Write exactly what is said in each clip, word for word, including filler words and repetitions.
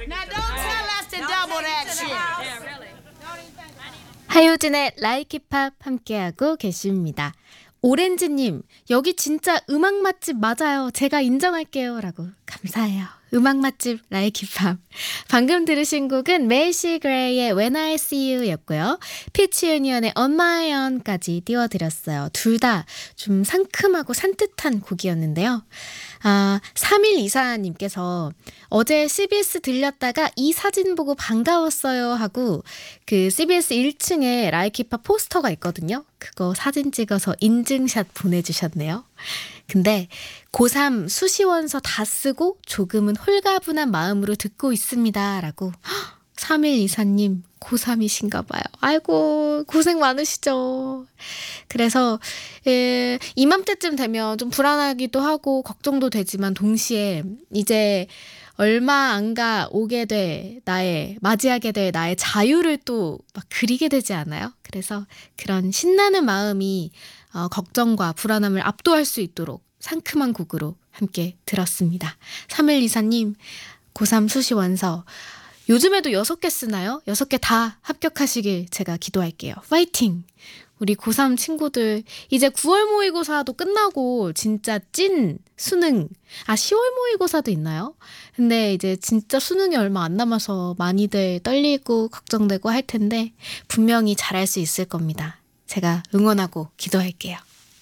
Now don't tell us to double that shit. 하효진의 라이키팝 함께하고 계십니다. 오렌지님, 여기 진짜 음악 맛집 맞아요. 제가 인정할게요. 라고 감사해요. 음악 맛집 라이키팝. 방금 들으신 곡은 메이시 그레이의 When I See You 였고요. 피치 유니언의 On My Own까지 띄워드렸어요. 둘 다 좀 상큼하고 산뜻한 곡이었는데요. 아, 삼일이사님께서 어제 씨비에스 들렸다가 이 사진 보고 반가웠어요 하고 그 씨비에스 일 층에 라이키팝 포스터가 있거든요. 그거 사진 찍어서 인증샷 보내주셨네요. 근데 고삼 수시원서 다 쓰고 조금은 홀가분한 마음으로 듣고 있습니다 라고. 삼일이사님 고삼이신가 봐요. 아이고 고생 많으시죠. 그래서 에, 이맘때쯤 되면 좀 불안하기도 하고 걱정도 되지만 동시에 이제 얼마 안가 오게 돼 나의 맞이하게 될 나의 자유를 또 막 그리게 되지 않아요? 그래서 그런 신나는 마음이 어, 걱정과 불안함을 압도할 수 있도록 상큼한 곡으로 함께 들었습니다. 삼일이사님 고삼 수시 원서 요즘에도 여섯 개 쓰나요? 여섯 개 다 합격하시길 제가 기도할게요. 파이팅! 우리 고삼 친구들 이제 구월 모의고사도 끝나고 진짜 찐 수능, 아 시월 모의고사도 있나요? 근데 이제 진짜 수능이 얼마 안 남아서 많이들 떨리고 걱정되고 할 텐데 분명히 잘할 수 있을 겁니다. 제가 응원하고 기도할게요.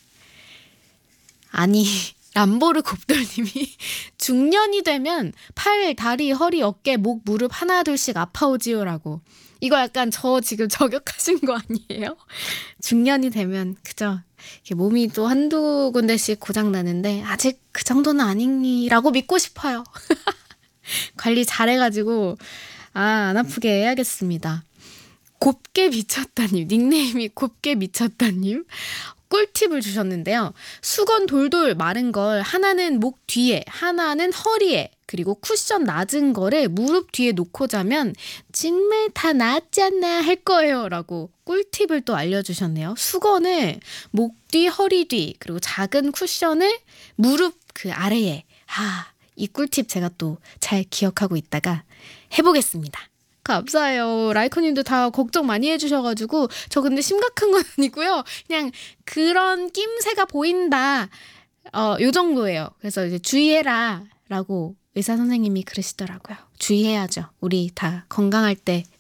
아니 람보르 곱돌님이 중년이 되면 팔, 다리, 허리, 어깨, 목, 무릎 하나 둘씩 아파오지요라고. 이거 약간 저 지금 저격하신 거 아니에요? 중년이 되면 그죠? 이렇게 몸이 또 한두 군데씩 고장나는데 아직 그 정도는 아니라고 믿고 싶어요. 관리 잘해가지고 아, 안 아프게 해야겠습니다. 곱게 미쳤다님, 닉네임이 곱게 미쳤다님 꿀팁을 주셨는데요. 수건 돌돌 마른 걸 하나는 목 뒤에, 하나는 허리에, 그리고 쿠션 낮은 거를 무릎 뒤에 놓고 자면 정말 다 낫잖아 할 거예요 라고 꿀팁을 또 알려주셨네요. 수건을 목 뒤, 허리 뒤, 그리고 작은 쿠션을 무릎 그 아래에. 아, 이 꿀팁 제가 또 잘 기억하고 있다가 해보겠습니다. 감사해요. 라이커님도 다 걱정 많이 해주셔가지고 저 근데 심각한 건 아니고요. 그냥 그런 낌새가 보인다. 어, 요 정도예요. 그래서 이제 주의해라 라고 의사 선생님이 그러시더라고요. 주의해야죠. 우리 다 건강할 때